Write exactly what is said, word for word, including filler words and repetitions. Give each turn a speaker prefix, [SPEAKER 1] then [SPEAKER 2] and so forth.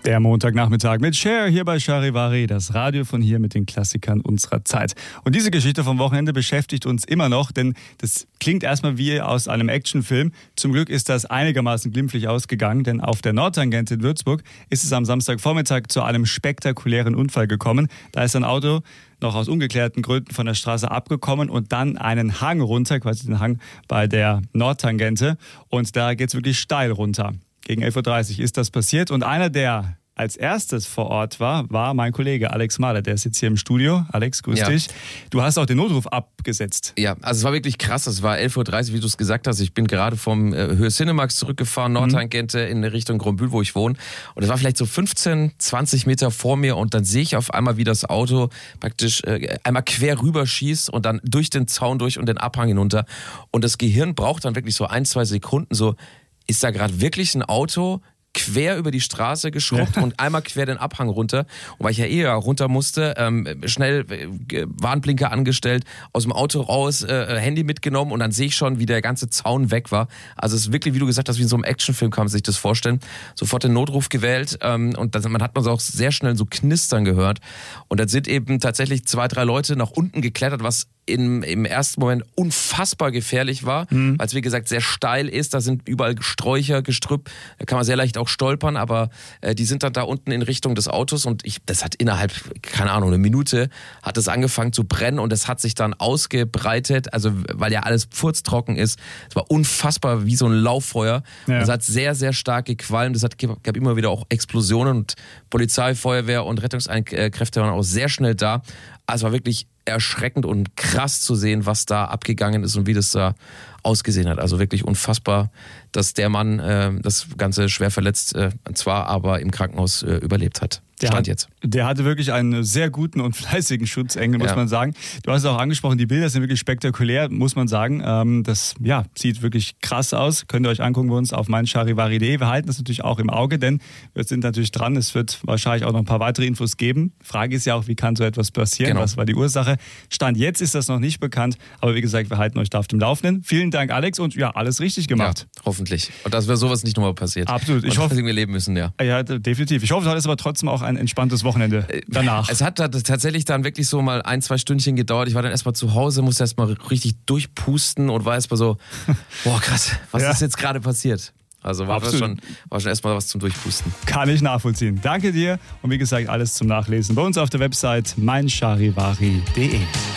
[SPEAKER 1] Der Montagnachmittag mit Cher hier bei Charivari, das Radio von hier mit den Klassikern unserer Zeit. Und diese Geschichte vom Wochenende beschäftigt uns immer noch, denn das klingt erstmal wie aus einem Actionfilm. Zum Glück ist das einigermaßen glimpflich ausgegangen, denn auf der Nordtangente in Würzburg ist es am Samstagvormittag zu einem spektakulären Unfall gekommen. Da ist ein Auto noch aus ungeklärten Gründen von der Straße abgekommen und dann einen Hang runter, quasi den Hang bei der Nordtangente. Und da geht es wirklich steil runter. Gegen elf Uhr dreißig ist das passiert und einer, der als erstes vor Ort war, war mein Kollege Alex Mahler. Der ist jetzt hier im Studio. Alex, grüß
[SPEAKER 2] ja.
[SPEAKER 1] dich. Du hast auch den Notruf abgesetzt.
[SPEAKER 2] Ja, also es war wirklich krass. Es war elf Uhr dreißig, wie du es gesagt hast. Ich bin gerade vom äh, Höhe Cinemax zurückgefahren, Nordtangente in Richtung Grombühl, wo ich wohne. Und es war vielleicht so fünfzehn, zwanzig Meter vor mir und dann sehe ich auf einmal, wie das Auto praktisch äh, einmal quer rüber schießt und dann durch den Zaun durch und den Abhang hinunter. Und das Gehirn braucht dann wirklich so ein, zwei Sekunden so, ist da gerade wirklich ein Auto quer über die Straße geschrubbt ja. und einmal quer den Abhang runter. Und weil ich ja eher runter musste, ähm, schnell äh, Warnblinker angestellt, aus dem Auto raus, äh, Handy mitgenommen und dann sehe ich schon, wie der ganze Zaun weg war. Also es ist wirklich, wie du gesagt hast, wie in so einem Actionfilm kann man sich das vorstellen. Sofort den Notruf gewählt ähm, und das, man hat man so auch sehr schnell so knistern gehört. Und dann sind eben tatsächlich zwei, drei Leute nach unten geklettert, was im, im ersten Moment unfassbar gefährlich war, mhm. weil es wie gesagt sehr steil ist, da sind überall Sträucher, Gestrüpp, da kann man sehr leicht auch stolpern, aber äh, die sind dann da unten in Richtung des Autos und ich, das hat innerhalb, keine Ahnung, eine Minute hat es angefangen zu brennen und es hat sich dann ausgebreitet, also weil ja alles pfurztrocken ist, es war unfassbar wie so ein Lauffeuer, ja. Es hat sehr, sehr stark gequalmt, es hat, gab immer wieder auch Explosionen und Polizei, Feuerwehr und Rettungskräfte waren auch sehr schnell da, also es war wirklich erschreckend und krass zu sehen, was da abgegangen ist und wie das da ausgesehen hat. Also wirklich unfassbar, dass der Mann äh, das Ganze schwer verletzt äh, zwar, aber im Krankenhaus äh, überlebt hat.
[SPEAKER 1] Der,
[SPEAKER 2] Stand
[SPEAKER 1] hat,
[SPEAKER 2] jetzt.
[SPEAKER 1] der hatte wirklich einen sehr guten und fleißigen Schutzengel, muss
[SPEAKER 2] ja.
[SPEAKER 1] man sagen. Du hast es auch angesprochen, die Bilder sind wirklich spektakulär, muss man sagen. Ähm, das ja, sieht wirklich krass aus. Könnt ihr euch angucken bei uns auf meincharivari punkt de. Wir halten das natürlich auch im Auge, denn wir sind natürlich dran. Es wird wahrscheinlich auch noch ein paar weitere Infos geben. Frage ist ja auch, wie kann so etwas passieren?
[SPEAKER 2] Genau.
[SPEAKER 1] Was war die Ursache? Stand jetzt ist das noch nicht bekannt. Aber wie gesagt, wir halten euch da auf dem Laufenden. Vielen Dank, Alex. Und ja, alles richtig gemacht.
[SPEAKER 2] Ja, hoffentlich. Und dass wir sowas nicht nochmal passiert.
[SPEAKER 1] Absolut. Ich
[SPEAKER 2] und
[SPEAKER 1] hoffe,
[SPEAKER 2] dass wir leben müssen, ja.
[SPEAKER 1] Ja, definitiv. Ich hoffe, du hattest aber trotzdem auch ein entspanntes Wochenende danach.
[SPEAKER 2] Es hat tatsächlich dann wirklich so mal ein, zwei Stündchen gedauert. Ich war dann erstmal zu Hause, musste erstmal richtig durchpusten und war erstmal so, boah krass, was ja. ist jetzt gerade passiert? Also war schon, war schon erstmal was zum Durchpusten.
[SPEAKER 1] Kann ich nachvollziehen. Danke dir und wie gesagt, alles zum Nachlesen bei uns auf der Website meincharivari punkt de.